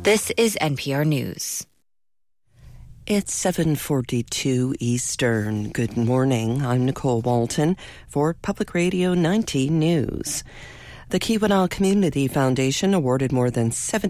This is NPR News. It's 7:42 Eastern. Good morning. I'm Nicole Walton for Public Radio 19 News. The Keweenaw Community Foundation awarded more than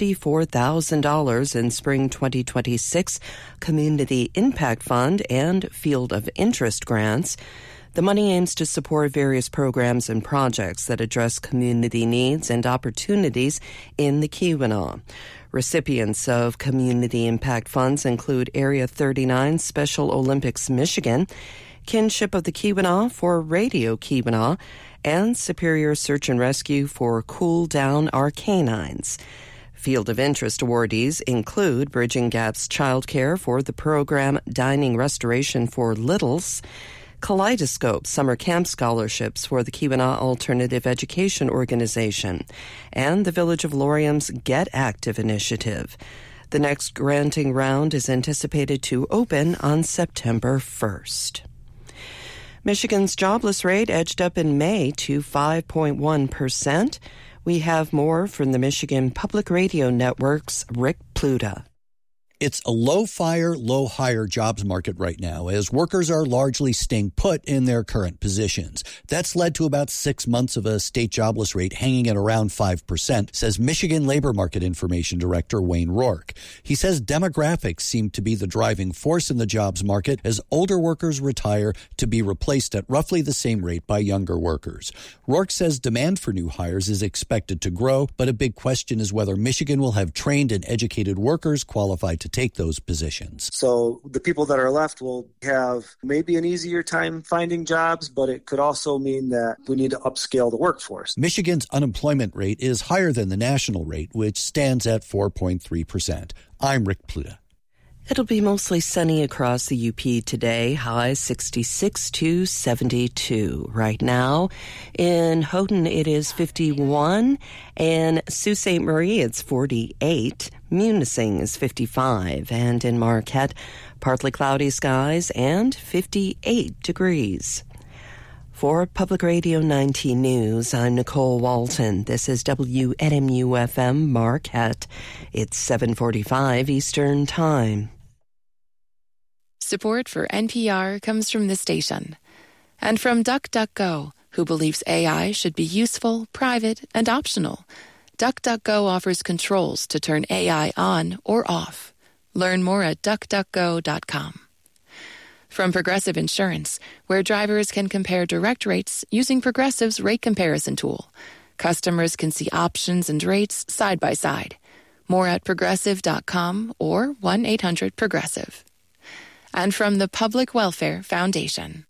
$74,000 in Spring 2026 Community Impact Fund and Field of Interest grants. The money aims to support various programs and projects that address community needs and opportunities in the Keweenaw. Recipients of community impact funds include Area 39 Special Olympics Michigan, Kinship of the Keweenaw for Radio Keweenaw, and Superior Search and Rescue for Cool Down Our Canines. Field of Interest awardees include Bridging Gaps Childcare for the program Dining Restoration for Littles, Kaleidoscope Summer Camp Scholarships for the Keweenaw Alternative Education Organization, and the Village of Laurium's Get Active initiative. The next granting round is anticipated to open on September 1st. Michigan's jobless rate edged up in May to 5.1%. We have more from the Michigan Public Radio Network's Rick Pluta. It's a low-fire, low-hire jobs market right now as workers are largely staying put in their current positions. That's led to about 6 months of a state jobless rate hanging at around 5%, says Michigan Labor Market Information Director Wayne Rourke. He says demographics seem to be the driving force in the jobs market as older workers retire to be replaced at roughly the same rate by younger workers. Rourke says demand for new hires is expected to grow, but a big question is whether Michigan will have trained and educated workers qualified to take those positions. So the people that are left will have maybe an easier time finding jobs, but it could also mean that we need to upscale the workforce. Michigan's unemployment rate is higher than the national rate, which stands at 4.3%. I'm Rick Pluta. It'll be mostly sunny across the UP today, high 66 to 72. Right now, in Houghton, it is 51, and Sault Ste. Marie, it's 48. Munising is 55, and in Marquette, partly cloudy skies and 58 degrees. For Public Radio 19 News, I'm Nicole Walton. This is WNMU-FM Marquette. It's 7:45 Eastern Time. Support for NPR comes from the station and from DuckDuckGo, who believes AI should be useful, private, and optional. DuckDuckGo offers controls to turn AI on or off. Learn more at duckduckgo.com. From Progressive Insurance, where drivers can compare direct rates using Progressive's rate comparison tool. Customers can see options and rates side by side. More at progressive.com or 1-800-PROGRESSIVE. And from the Public Welfare Foundation.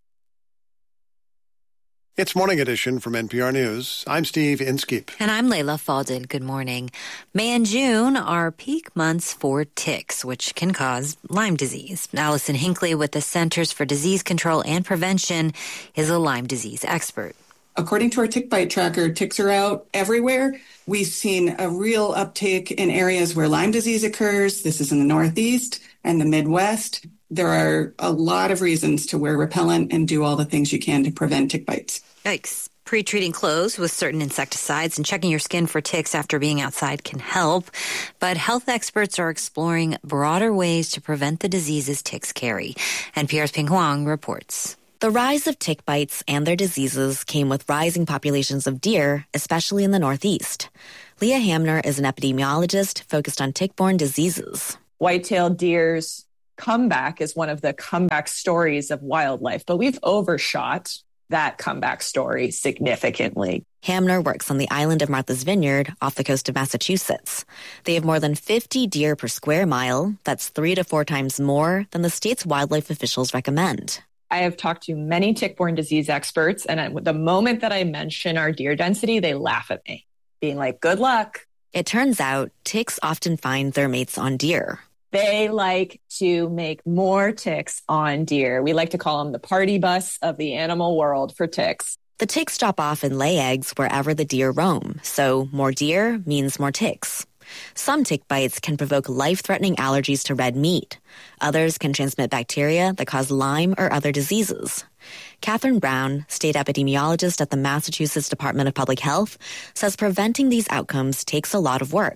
It's Morning Edition from NPR News. I'm Steve Inskeep. And I'm Layla Falden. Good morning. May and June are peak months for ticks, which can cause Lyme disease. Allison Hinckley with the Centers for Disease Control and Prevention is a Lyme disease expert. According to our tick bite tracker, ticks are out everywhere. We've seen a real uptake in areas where Lyme disease occurs. This is in the Northeast and the Midwest. There are a lot of reasons to wear repellent and do all the things you can to prevent tick bites. Yikes. Pre-treating clothes with certain insecticides and checking your skin for ticks after being outside can help. But health experts are exploring broader ways to prevent the diseases ticks carry. NPR's Ping Huang reports. The rise of tick bites and their diseases came with rising populations of deer, especially in the Northeast. Leah Hamner is an epidemiologist focused on tick-borne diseases. White-tailed deer's comeback is one of the comeback stories of wildlife, but we've overshot that comeback story significantly. Hamner works on the island of Martha's Vineyard off the coast of Massachusetts. They have more than 50 deer per square mile. That's 3 to 4 times more than the state's wildlife officials recommend. I have talked to many tick-borne disease experts, and the moment that I mention our deer density, they laugh at me, being like, good luck. It turns out ticks often find their mates on deer. They like to make more ticks on deer. We like to call them the party bus of the animal world for ticks. The ticks drop off and lay eggs wherever the deer roam, so more deer means more ticks. Some tick bites can provoke life-threatening allergies to red meat. Others can transmit bacteria that cause Lyme or other diseases. Catherine Brown, state epidemiologist at the Massachusetts Department of Public Health, says preventing these outcomes takes a lot of work.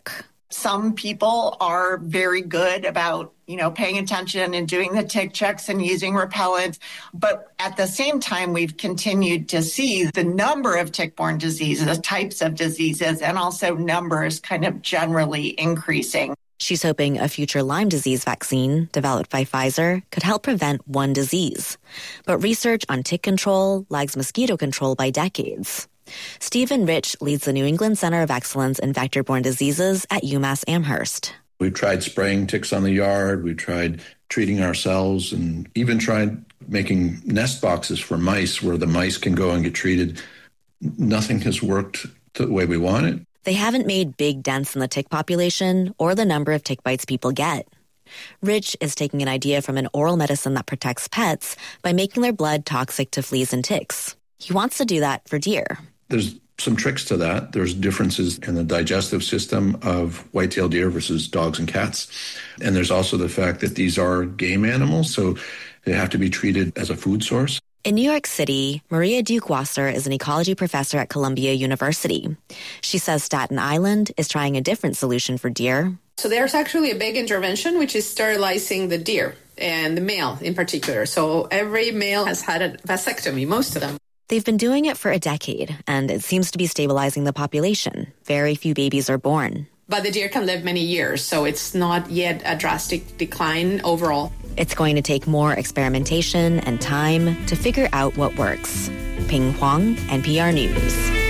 Some people are very good about, paying attention and doing the tick checks and using repellents. But at the same time, we've continued to see the number of tick-borne diseases, types of diseases, and also numbers kind of generally increasing. She's hoping a future Lyme disease vaccine developed by Pfizer could help prevent one disease. But research on tick control lags mosquito control by decades. Stephen Rich leads the New England Center of Excellence in Vector-Borne Diseases at UMass Amherst. We've tried spraying ticks on the yard. We tried treating ourselves and even tried making nest boxes for mice where the mice can go and get treated. Nothing has worked the way we want it. They haven't made big dents in the tick population or the number of tick bites people get. Rich is taking an idea from an oral medicine that protects pets by making their blood toxic to fleas and ticks. He wants to do that for deer. There's some tricks to that. There's differences in the digestive system of white-tailed deer versus dogs and cats. And there's also the fact that these are game animals, so they have to be treated as a food source. In New York City, Maria Duke-Wasser is an ecology professor at Columbia University. She says Staten Island is trying a different solution for deer. So there's actually a big intervention, which is sterilizing the deer, and the male in particular. So every male has had a vasectomy, most of them. They've been doing it for a decade, and it seems to be stabilizing the population. Very few babies are born. But the deer can live many years, so it's not yet a drastic decline overall. It's going to take more experimentation and time to figure out what works. Ping Huang, NPR News.